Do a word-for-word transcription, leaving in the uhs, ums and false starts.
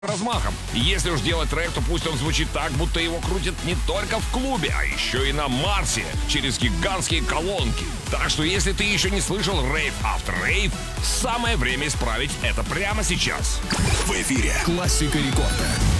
размахом. Если уж делать трек, то пусть он звучит так, будто его крутят не только в клубе, а еще и на Марсе, через гигантские колонки. Так что если ты еще не слышал Rave After Rave, самое время исправить это прямо сейчас. В эфире классика рекорда.